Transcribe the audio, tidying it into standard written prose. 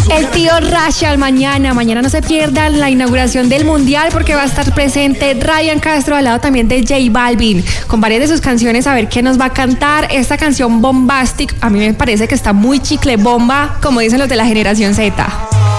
El tío Rashal mañana no se pierdan la inauguración del Mundial porque va a estar presente Ryan Castro al lado también de J Balvin con varias de sus canciones, a ver qué nos va a cantar. Esta canción Bombastic a mí me parece que está muy chicle bomba, como dicen los de la generación Z.